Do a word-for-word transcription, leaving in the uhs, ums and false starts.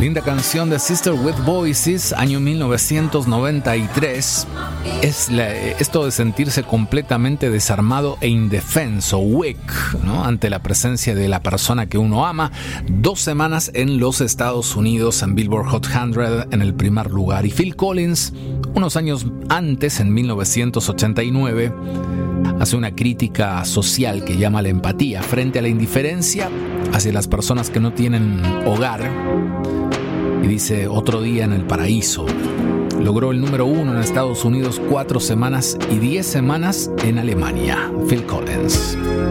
Linda canción de Sister with Voices, año mil novecientos noventa y tres. Es la, esto de sentirse completamente desarmado e indefenso, weak, ¿no?, ante la presencia de la persona que uno ama. Dos semanas en los Estados Unidos en Billboard Hot cien en el primer lugar. Y Phil Collins, unos años antes, en mil novecientos ochenta y nueve, hace una crítica social que llama la empatía frente a la indiferencia hacia las personas que no tienen hogar. Y dice: otro día en el paraíso. Logró el número uno en Estados Unidos cuatro semanas y diez semanas en Alemania. Phil Collins.